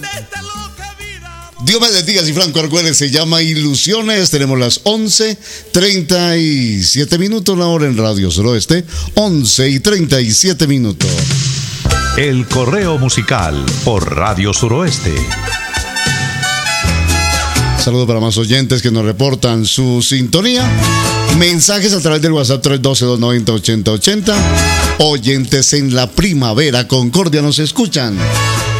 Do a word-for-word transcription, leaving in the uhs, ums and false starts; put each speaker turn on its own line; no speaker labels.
Dios me bendiga, y Franco Argüelles se llama Ilusiones. Tenemos las once treinta y siete minutos, la hora en Radio Suroeste, once y treinta y siete minutos.
El correo musical por Radio Suroeste.
Saludos para más oyentes que nos reportan su sintonía. Mensajes a través del WhatsApp tres uno dos, dos nueve cero, ocho cero ocho cero. Oyentes en la primavera, Concordia, nos escuchan.